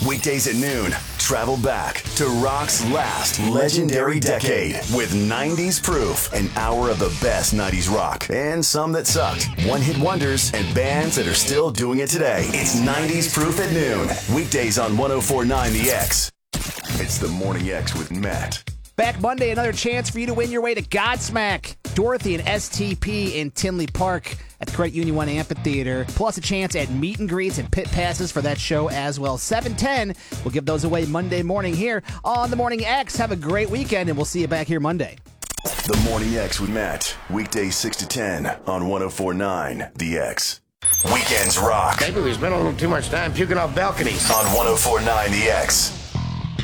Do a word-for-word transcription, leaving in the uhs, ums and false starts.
Weekdays at noon, travel back to rock's last legendary decade with nineties Proof, an hour of the best nineties rock and some that sucked, one-hit wonders, and bands that are still doing it today. It's nineties Proof at noon, weekdays on one oh four point nine The X. It's the Morning X with Matt. Back Monday, another chance for you to win your way to Godsmack, Dorothy and S T P in Tinley Park at the Credit Union One Amphitheater, plus a chance at meet and greets and pit passes for that show as well. seven ten, we'll give those away Monday morning here on the Morning X. Have a great weekend, and we'll see you back here Monday. The Morning X with Matt, weekdays six to ten on one oh four point nine The X. Weekends rock Maybe we spent a little too much time puking off balconies. on one oh four point nine The X.